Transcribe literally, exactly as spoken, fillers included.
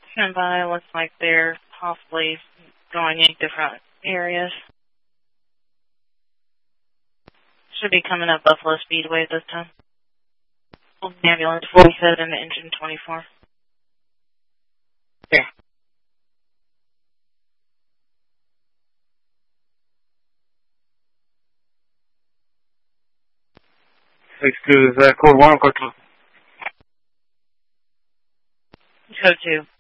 Stand by. Looks like they're possibly going in different areas. Should be coming up Buffalo Speedway this time. Ambulance forty-seven, engine twenty-four. Yeah. Excuse, uh, code one, code two. Code two.